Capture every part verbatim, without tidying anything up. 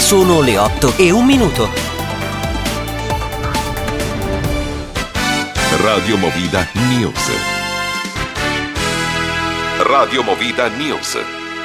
Sono le otto e un minuto. Radio Movida News. Radio Movida News.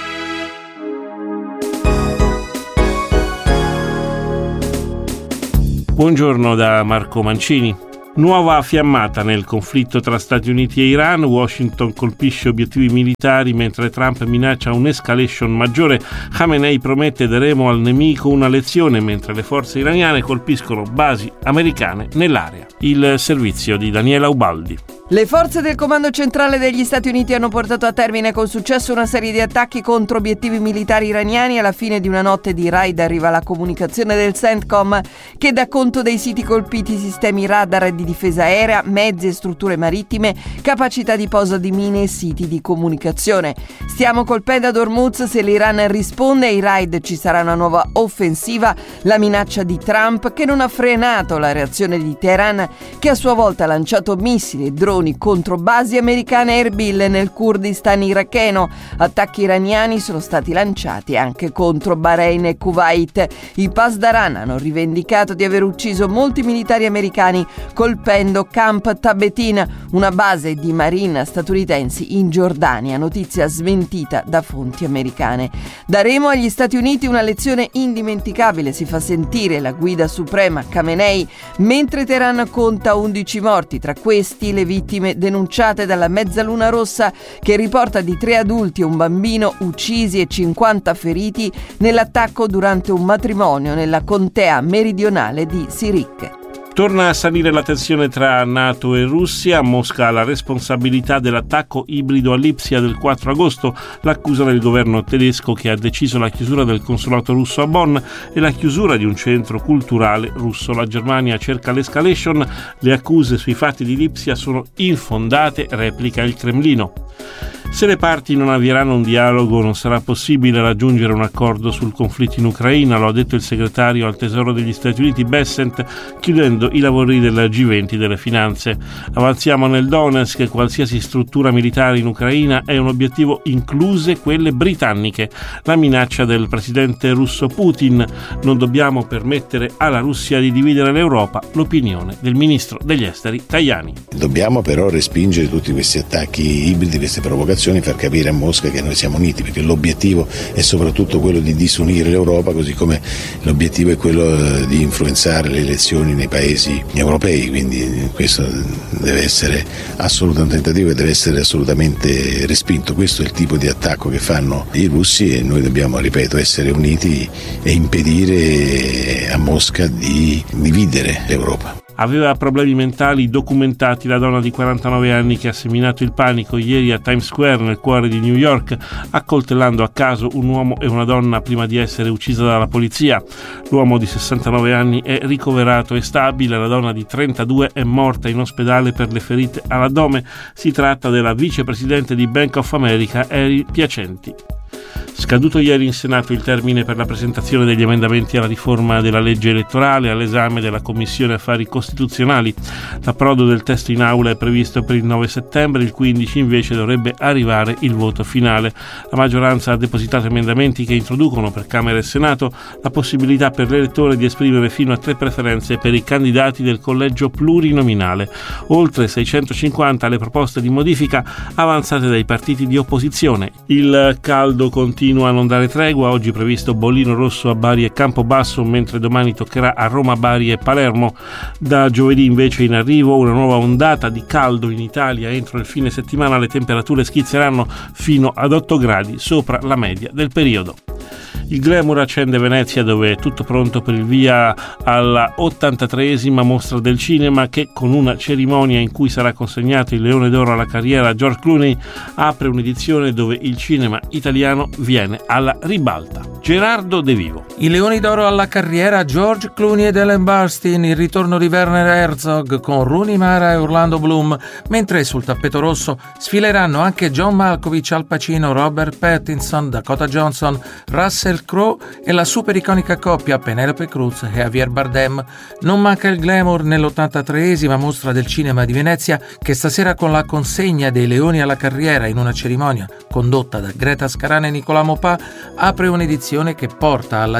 Buongiorno da Marco Mancini. Nuova fiammata nel conflitto tra Stati Uniti e Iran. Washington colpisce obiettivi militari mentre Trump minaccia un'escalation maggiore. Khamenei promette daremo al nemico una lezione mentre le forze iraniane colpiscono basi americane nell'area. Il servizio di Daniela Ubaldi. Le forze del Comando Centrale degli Stati Uniti hanno portato a termine con successo una serie di attacchi contro obiettivi militari iraniani. Alla fine di una notte di raid arriva la comunicazione del CENTCOM che dà conto dei siti colpiti, sistemi radar e di difesa aerea, mezzi e strutture marittime, capacità di posa di mine e siti di comunicazione. Stiamo colpendo ad Hormuz, se l'Iran risponde ai raid ci sarà una nuova offensiva. La minaccia di Trump che non ha frenato la reazione di Teheran, che a sua volta ha lanciato missili e droni contro basi americane a Erbil nel Kurdistan iracheno. Attacchi iraniani sono stati lanciati anche contro Bahrain e Kuwait. I Pasdaran hanno rivendicato di aver ucciso molti militari americani colpendo Camp Tabetin, una base di marina statunitensi in Giordania, notizia smentita da fonti americane. Daremo agli Stati Uniti una lezione indimenticabile, si fa sentire la guida suprema Khamenei, mentre Teheran conta undici morti, tra questi le vittime denunciate dalla Mezzaluna Rossa che riporta di tre adulti e un bambino uccisi e cinquanta feriti nell'attacco durante un matrimonio nella contea meridionale di Sirik. Torna a salire la tensione tra NATO e Russia. Mosca ha la responsabilità dell'attacco ibrido a Lipsia del quattro agosto, l'accusa del governo tedesco che ha deciso la chiusura del consolato russo a Bonn e la chiusura di un centro culturale russo. La Germania cerca l'escalation, le accuse sui fatti di Lipsia sono infondate, replica il Cremlino. Se le parti non avvieranno un dialogo non sarà possibile raggiungere un accordo sul conflitto in Ucraina, lo ha detto il segretario al Tesoro degli Stati Uniti Bessent, chiudendo i lavori del G venti delle finanze. Avanziamo nel Donetsk, qualsiasi struttura militare in Ucraina è un obiettivo, incluse quelle britanniche. La minaccia del presidente russo Putin: non dobbiamo permettere alla Russia di dividere l'Europa, l'opinione del ministro degli esteri Tajani. Dobbiamo però respingere tutti questi attacchi ibridi, queste provocazioni, far capire a Mosca che noi siamo uniti, perché l'obiettivo è soprattutto quello di disunire l'Europa, così come l'obiettivo è quello di influenzare le elezioni nei paesi europei, quindi questo deve essere assolutamente un tentativo e deve essere assolutamente respinto. Questo è il tipo di attacco che fanno i russi e noi dobbiamo, ripeto, essere uniti e impedire a Mosca di dividere l'Europa. Aveva problemi mentali documentati la donna di quarantanove anni che ha seminato il panico ieri a Times Square nel cuore di New York, accoltellando a caso un uomo e una donna prima di essere uccisa dalla polizia. L'uomo di sessantanove anni è ricoverato e stabile, la donna di trentadue è morta in ospedale per le ferite all'addome. Si tratta della vicepresidente di Bank of America, Eri Piacenti. Scaduto ieri in Senato il termine per la presentazione degli emendamenti alla riforma della legge elettorale all'esame della Commissione Affari Costituzionali. L'approdo del testo in aula è previsto per il nove settembre, il quindici invece dovrebbe arrivare il voto finale. La maggioranza ha depositato emendamenti che introducono per Camera e Senato la possibilità per l'elettore di esprimere fino a tre preferenze per i candidati del collegio plurinominale. Oltre seicentocinquanta le proposte di modifica avanzate dai partiti di opposizione. Il caldo continua a non dare tregua, oggi previsto bollino rosso a Bari e Campobasso, mentre domani toccherà a Roma, Bari e Palermo. Da giovedì invece in arrivo una nuova ondata di caldo in Italia. Entro il fine settimana le temperature schizzeranno fino ad otto gradi sopra la media del periodo. Il glamour accende Venezia, dove è tutto pronto per il via alla ottantatreesima mostra del cinema che, con una cerimonia in cui sarà consegnato il Leone d'Oro alla carriera a George Clooney, apre un'edizione dove il cinema italiano viene alla ribalta. Gerardo De Vivo. I Leoni d'Oro alla carriera George Clooney ed Ellen Burstyn, il ritorno di Werner Herzog con Rooney Mara e Orlando Bloom, mentre sul tappeto rosso sfileranno anche John Malkovich, Al Pacino, Robert Pattinson, Dakota Johnson, Russell Crowe e la super iconica coppia Penelope Cruz e Javier Bardem. Non manca il glamour nell'ottantatreesima mostra del cinema di Venezia, che stasera, con la consegna dei Leoni alla carriera in una cerimonia condotta da Greta Scarana e Nicolà Mopà, apre un'edizione che porta alla ribalta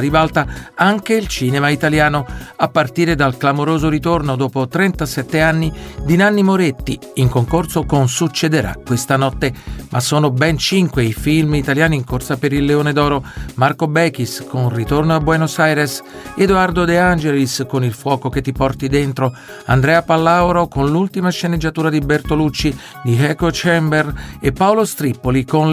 ribalta anche il cinema italiano, a partire dal clamoroso ritorno dopo trentasette anni di Nanni Moretti, in concorso con Succederà questa notte. Ma sono ben cinque i film italiani in corsa per il Leone d'Oro: Marco Bechis con Ritorno a Buenos Aires, Edoardo De Angelis con Il fuoco che ti porti dentro, Andrea Pallauro con l'ultima sceneggiatura di Bertolucci di Echo Chamber e Paolo Strippoli con